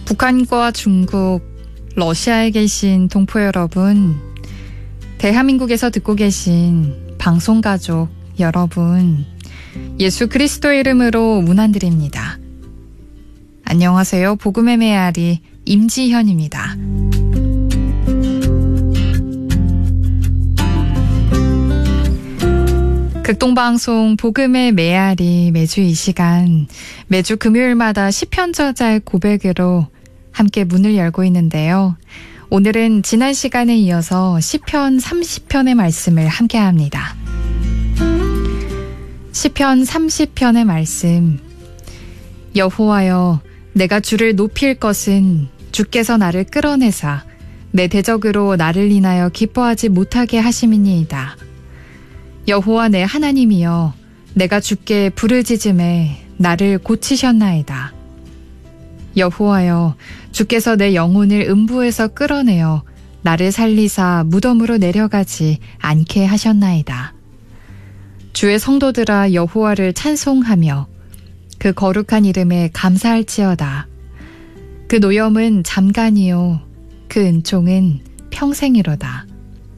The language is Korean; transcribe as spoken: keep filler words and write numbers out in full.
북한과 중국, 러시아에 계신 동포 여러분, 대한민국에서 듣고 계신 방송가족 여러분, 예수 그리스도의 이름으로 문안드립니다. 안녕하세요. 복음의 메아리 임지현입니다. 극동방송 복음의 메아리 매주 이 시간, 매주 금요일마다 시편 저자의 고백으로 함께 문을 열고 있는데요. 오늘은 지난 시간에 이어서 시편 삼십 편의 말씀을 함께 합니다. 시편 삼십 편의 말씀. 여호와여, 내가 주를 높일 것은 주께서 나를 끌어내사 내 대적으로 나를 인하여 기뻐하지 못하게 하심이니이다. 여호와 내 하나님이여, 내가 주께 부르짖음에 나를 고치셨나이다. 여호와여, 주께서 내 영혼을 음부에서 끌어내어 나를 살리사 무덤으로 내려가지 않게 하셨나이다. 주의 성도들아, 여호와를 찬송하며 그 거룩한 이름에 감사할지어다. 그 노염은 잠깐이요 그 은총은 평생이로다.